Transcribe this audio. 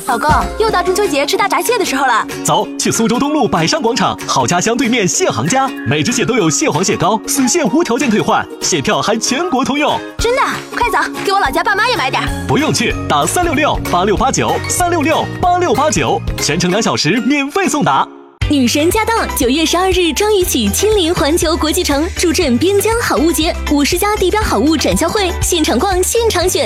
老公，又到中秋节吃大闸蟹的时候了。 走，去苏州东路百商广场好家乡对面蟹行家，每只蟹都有蟹黄蟹膏，损蟹无条件退换，蟹票还全国通用。 真的？快走，给我老家爸妈也买点。 不用去，打366-8689，366-8689，全程2小时免费送达。 女神驾到！9月12日张雨绮亲临环球国际城，助阵边疆好物节，50家地标好物展销会，现场逛现场选。